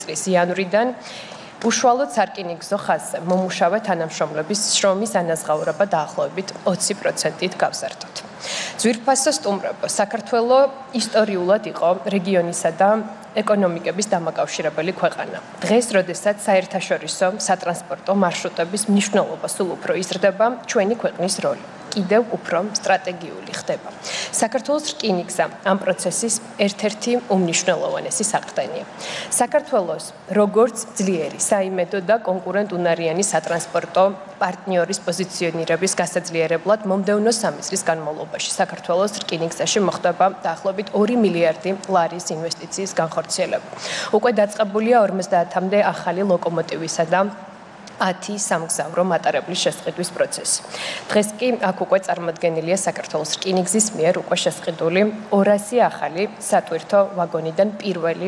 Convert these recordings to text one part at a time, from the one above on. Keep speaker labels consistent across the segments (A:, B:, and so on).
A: წლის იანვრიდან უშუალოდ სარკინიგზო ხაზზე მომუშავე თანამშრომლების შრომის ანაზღაურება დაახლოებით 20%-ით გავზარდოთ. ძვირფასო სტუმრობა საქართველოს ისტორიულად იყო რეგიონისა და ეკონომიკების დამაკავშირებელი ქვეყანა. დღეს, როდესაც საერთაშორისო სატრანსპორტო მარშრუტების მნიშვნელობა სულ უფრო იზრდება, ჩვენი ქვეყნის როლი კიდევ უფრო სტრატეგიული ხდება. საქართველოს რკინიგზა ამ პროცესის ერთ-ერთი უმნიშვნელოვანესი საყრდენია. საქართველოს როგორც ძლიერი, საიმედო და კონკურენტუნარიანი სატრანსპორტო პარტნიორის პოზიციონირების გასაძლიერებლად მომდევნო 3 წლის განმავლობაში საქართველოს რკინიგზაში მოხდება დაახლოებით 2 მილიარდი ლარის ინვესტიციის განხორციელება. უკვე დაწყებულია 50-მდე ახალი ლოკომოტივისა და 10 სამგზავრო მატარებლის შესყიდვის პროცესი. დღეს კი აქ უკვე წარმოდგენილია საქართველოს რკინიგზის მიერ უკვე შესყიდული 200 ახალი სატვირთო ვაგონიდან პირველი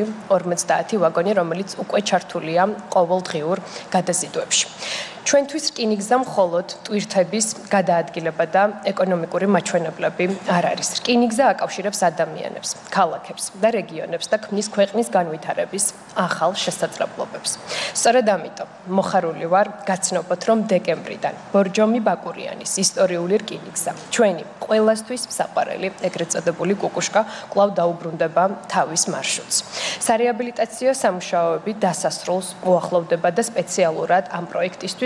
A: 50 ვაგონი, რომელიც უკვე ჩართულია ყოველდღიურ გადაზიდვებში. ჩვენთვის რკინიგზა მხოლოდ ტვირთების გადაადგილება და ეკონომიკური მაჩვენებლები არ არის. რკინიგზა აკავშირებს ადამიანებს, ქალაქებს და რეგიონებს და ქმნის ქვეყნის განვითარების ახალ შესაძლებლობებს. სწორედ ამიტომ მოხარული ვარ გაცნობოთ, რომ დეკემბრიდან ბორჯომი-ბაკურიანის ისტორიული რკინიგზა, ჩვენი ყველასთვის საყვარელი ეგრეთ წოდებული კუკუშკა კვლავ დაუბრუნდება თავის მარშრუტს. სარეაბილიტაციო სამუშაოები დასასრულს უახლოვდება და სპეციალურად ამ პროექტისთვის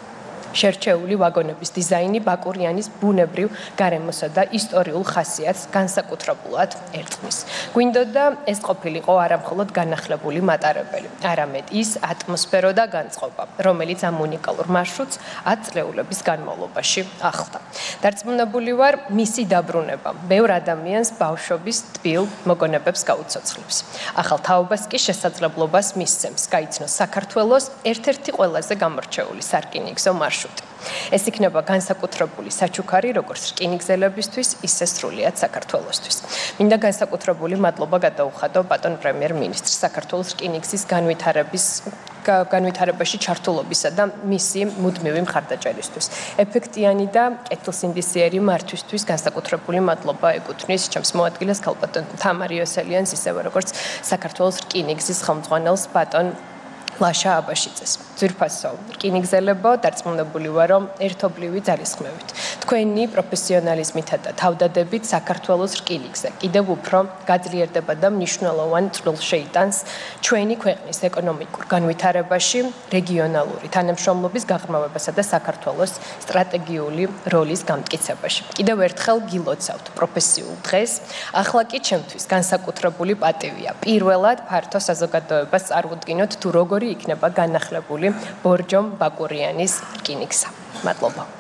A: შერჩეული ვაგონების დიზაინი ბაკურიანის ბუნებრივ გარემოსა და ისტორიულ ხასიათს განსაკუთრებულად ერწყმის. გვინდოდა ეს ყოფილიყო არა მხოლოდ განახლებული მატარებელი, არამედ ის ატმოსფერო და განწყობა, რომელიც ამ უნიკალურ მარშრუტს 10 წლეულების განმავლობაში ახლდა. დარწმუნებული ვარ, მისი დაბრუნება ბევრ ადამიანს ბავშვობის თბილ მოგონებებს გაუცოცხლებს. ახალ თაობას კი შესაძლებლობას მისცემს გაიცნოს საქართველოს ერთ-ერთი ყველაზე გამორჩეული სარკინიგზო მარშრუტი. ეს იქნება განსაკუთრებული საჩუქარი როგორც რკინიგზელებისთვის, ისე სრულიად საქართველოსთვის. მინდა განსაკუთრებული მადლობა გადაუხადო ბატონ პრემიერ-მინისტრს საქართველოს რკინიგზის განვითარებაში ჩართულობისა და მისი მუდმივი მხარდაჭერისთვის. ეფექტიანი და კეთილსინდისიერი მართვისთვის განსაკუთრებული მადლობა ეკუთვნის ჩემს მოადგილეს ქალბატონ თამარ იოსელიანს, ისევე როგორც საქართველოს რკინიგზის ხელმძღვანელს ბატონ ლაშა აბაშიძეს. ძვირფასო რკინიგზელებო, დარწმუნებული ვარ, რომ ერთობლივი ძალისხმევით, თქვენი პროფესიონალიზმითა და თავდადებით საქართველოს რკინიგზა კიდევ უფრო გაძლიერდება და მნიშვნელოვან წვლილს შეიტანს ჩვენი ქვეყნის ეკონომიკურ განვითარებაში, რეგიონალური თანამშრომლობის გაღრმავებასა და საქართველოს სტრატეგიული როლის გამტკიცებაში. კიდევ ერთხელ გილოცავთ პროფესიულ დღეს, ახლა კი ჩემთვის განსაკუთრებული პატივია პირველად ფართო საზოგადოებას წარუდგინოთ თუ როგორი იქნება განახლებული ბორჯომ-ბაკურიანის რკინიგზა. მადლობა.